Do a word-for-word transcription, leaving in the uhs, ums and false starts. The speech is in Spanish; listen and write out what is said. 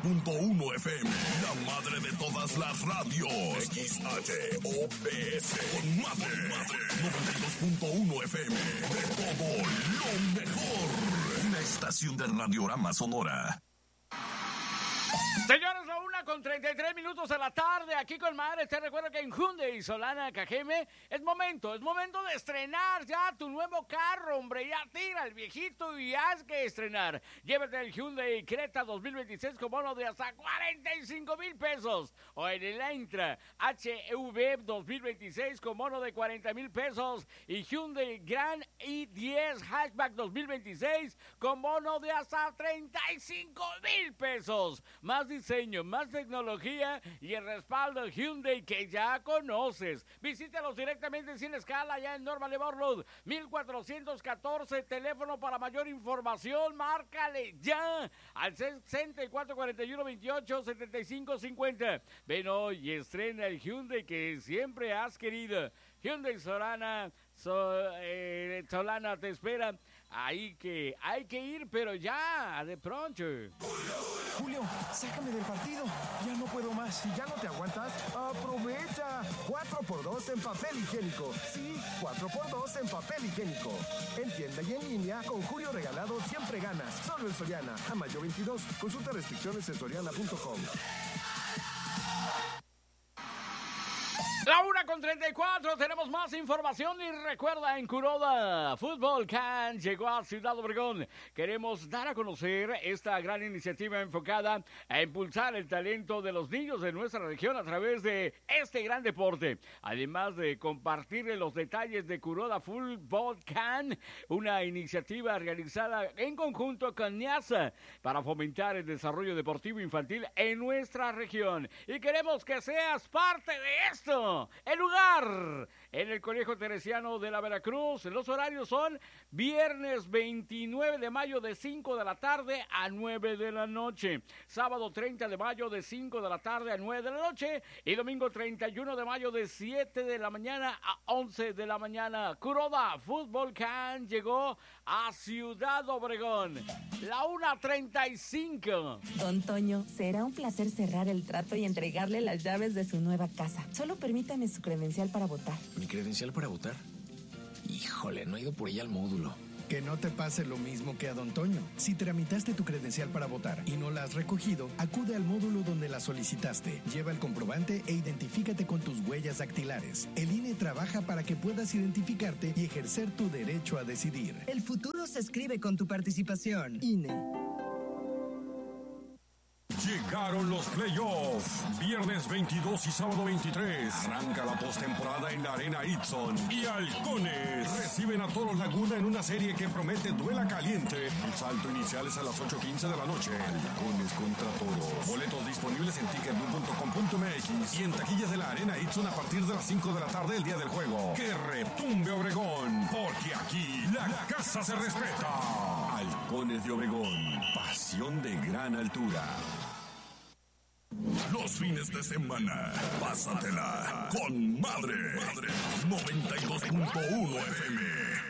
punto uno F M, la madre de todas las radios. X H O P S, con madre, madre. noventa y dos punto uno F M, de todo lo mejor. Una estación de Radiorama Sonora. Señores, la una con treinta y tres minutos de la tarde, aquí con Madre. Te recuerdo que en Hyundai Solana Cajeme es momento, es momento de estrenar ya tu nuevo carro, hombre. Ya tira el viejito y haz que estrenar. Llévate el Hyundai Creta dos mil veintiséis con bono de hasta cuarenta y cinco mil pesos. O en el Elantra H E V dos mil veintiséis con bono de cuarenta mil pesos. Y Hyundai Grand i diez Hatchback dos mil veintiséis con bono de hasta treinta y cinco mil pesos. Más diseño, más tecnología y el respaldo Hyundai que ya conoces. Visítalos directamente sin escala ya en Norma Levar Road, mil cuatrocientos catorce. Teléfono para mayor información, márcale ya al sesenta y cuatro cuarenta y uno veintiocho setenta y cinco cincuenta. Ven hoy y estrena el Hyundai que siempre has querido. Hyundai Solana, so, eh, Solana te espera. Ahí que hay que ir, pero ya, de pronto. Julio, sácame del partido. Ya no puedo más. Si ya no te aguantas, aprovecha. cuatro por dos en papel higiénico. Sí, cuatro por dos en papel higiénico. En tienda y en línea, con Julio regalado siempre ganas. Solo en Soriana. A mayo veintidós. Consulta restricciones en soriana punto com. La una con treinta y cuatro, tenemos más información y recuerda, en Kuroda Fútbol Can llegó a Ciudad Obregón. Queremos dar a conocer esta gran iniciativa enfocada a impulsar el talento de los niños de nuestra región a través de este gran deporte. Además de compartirle los detalles de Kuroda Fútbol Can, una iniciativa realizada en conjunto con NIASA para fomentar el desarrollo deportivo infantil en nuestra región. Y queremos que seas parte de esto. El lugar en el Colegio Teresiano de la Veracruz. Los horarios son viernes veintinueve de mayo de cinco de la tarde a nueve de la noche. Sábado treinta de mayo de cinco de la tarde a nueve de la noche. Y domingo treinta y uno de mayo de siete de la mañana a once de la mañana. Kuroda Fútbol Can llegó a Ciudad Obregón. La una treinta y cinco. Don Toño, será un placer cerrar el trato y entregarle las llaves de su nueva casa. Solo permítame su credencial para votar. ¿Mi credencial para votar? Híjole, no he ido por ella al módulo. Que no te pase lo mismo que a Don Toño. Si tramitaste tu credencial para votar y no la has recogido, acude al módulo donde la solicitaste. Lleva el comprobante e identifícate con tus huellas dactilares. El I N E trabaja para que puedas identificarte y ejercer tu derecho a decidir. El futuro se escribe con tu participación. I N E. Llegaron los playoffs. Viernes veintidós y sábado veintitrés. Arranca la postemporada en la Arena Itson. Y Halcones reciben a Toros Laguna en una serie que promete duela caliente. El salto inicial es a las ocho quince de la noche. Halcones contra Toros. Boletos disponibles en ticket punto com punto m x y en taquillas de la Arena Itson a partir de las cinco de la tarde el día del juego. ¡Que retumbe Obregón! Porque aquí la casa se respeta. Halcones de Obregón. Pasión de gran altura. Los fines de semana, pásatela con Madre. Madre noventa y dos punto uno F M.